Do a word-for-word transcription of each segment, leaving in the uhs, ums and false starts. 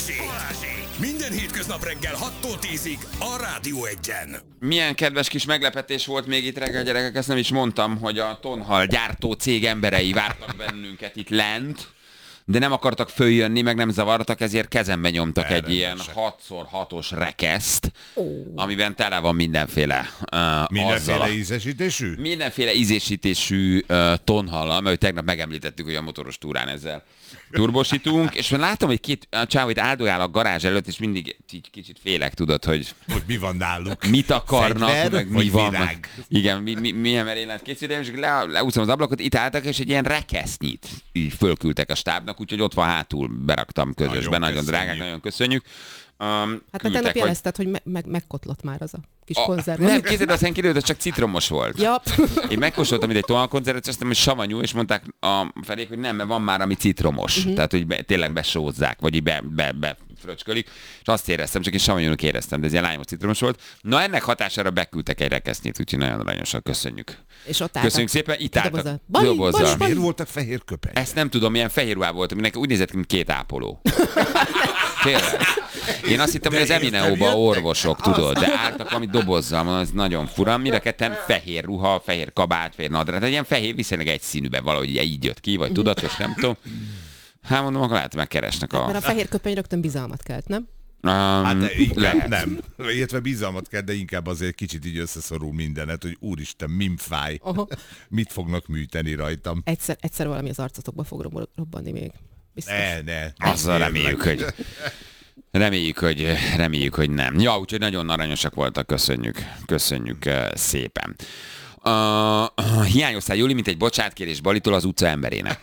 Balázsék! Minden hétköznap reggel hattól tízig a Rádió Egyen. Milyen kedves kis meglepetés volt még itt reggel, gyerekek, ezt nem is mondtam, hogy a tonhal gyártó cég emberei vártak bennünket itt lent, de nem akartak följönni, meg nem zavartak, ezért kezembe nyomtak egy ilyen hat szor hatos rekeszt, oh. amiben tele van mindenféle uh, Mindenféle azzal, ízesítésű? Mindenféle ízésítésű uh, tonhallal, mert tegnap megemlítettük, hogy a motoros túrán ezzel turbosítunk, és látom, hogy két csáv itt áldogál a garázs előtt, és mindig így kicsit félek, tudod, hogy, hogy mi van náluk. Mit akarnak, Fegyver, meg mi van. Meg, igen, mi, mi, milyen merénylet készültem, és le, leúszom az ablakot, itt álltak, és egy ilyen rekesznyit így fölküldtek a stábnak, úgyhogy ott van hátul, beraktam közösben, nagyon, nagyon drágák, nagyon köszönjük. Um, hát mert tegnap jelezted, hogy, hogy me- meg- megkotlott már az a kis a, konzerv. Nem, képzeld, aztán kiderült, hogy csak citromos volt. Ja. Én megkóstoltam itt egy tonhalkonzervet, és aztán, hogy savanyú, és mondták a felék, hogy nem, mert van már, ami citromos. Uh-huh. Tehát, hogy be, tényleg besózzák, vagy így be, be, be fröcskölik, és azt éreztem, csak én savanyúnak éreztem, de ez ilyen lányos citromos volt. Na ennek hatására beküldtek egy rekesznyit, úgyhogy nagyon aranyosan köszönjük. És ott Köszönjük szépen, itt álltak. Dobozzal. Miért voltak fehér köpenyek? Ezt nem tudom, milyen fehér ruhá volt, aminek úgy nézett ki, mint két ápoló. Tényleg. Én azt hittem, de hogy az Emineóban orvosok, tudod, de álltak valami dobozzal, az nagyon fura. Mire ketten fehér ruha, fehér kabát, fehér nadrág, egy ilyen fehér, viszonylag egy színűben valahogy így jött ki, vagy tudatos, nem tudom. Hát mondom, akkor lehet megkeresnek a... Mert a fehér köpeny rögtön bizalmat kelt, nem? Um, hát lehet. Nem. Illetve bizalmat kell, de inkább azért kicsit így összeszorul mindenet, hogy úristen, mim fáj. Aha. Mit fognak műteni rajtam? Egyszer, egyszer valami az arcotokba fog robbanni még. Biztos. Ne, ne. Azzal reméljük, hogy... Reméljük, hogy, reméljük, hogy nem. Ja, úgyhogy nagyon aranyosak voltak, köszönjük, köszönjük szépen. Uh, hiányoztál, Juli, mint egy bocsánatkérés Balitól az utca emberének.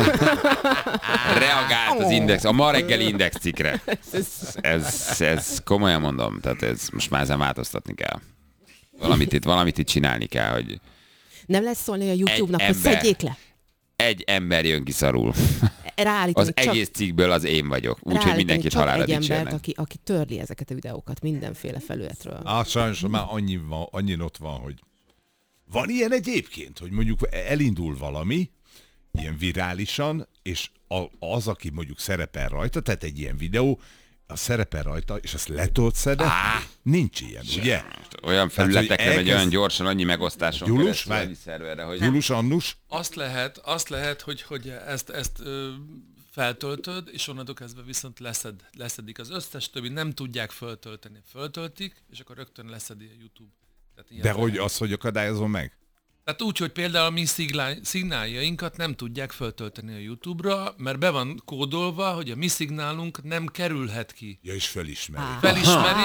Reagált az index, a ma reggeli index cikkre. Ez, ez komolyan mondom, tehát ez most már ezen változtatni kell. Valamit itt, valamit itt csinálni kell, hogy... Nem lesz szólni a YouTube-nak, hogy szedjék le. Egy ember jön ki szarul. Az egész cikkből az én vagyok. Úgyhogy mindenkit halálra dicsérnek. Egy embert, embert, aki, aki törli ezeket a videókat mindenféle felületről. Ah, sajnos már annyi van, annyi ott van, hogy van ilyen egyébként, hogy mondjuk elindul valami, ilyen virálisan, és az, aki mondjuk szerepel rajta, tehát egy ilyen videó, a szerepel rajta, és azt le tudod szedni? Nincs ilyen, ugye? Olyan felületekre megy elkezd... olyan gyorsan, annyi megosztáson Gyulus, keresztül, annyi szerverre, hogy... Gyulus, Annus? Azt lehet, azt lehet, hogy, hogy ezt, ezt ö, feltöltöd, és onnantól kezdve viszont leszed, leszedik. Az összes többi nem tudják föltölteni. Föltöltik, és akkor rögtön leszedi a YouTube. De hogy az, hogy akadályozom meg? Tehát úgy, hogy például a mi szignáljainkat nem tudják föltölteni a YouTube-ra, mert be van kódolva, hogy a mi szignálunk nem kerülhet ki. Ja, és felismeri. Ah. Felismeri,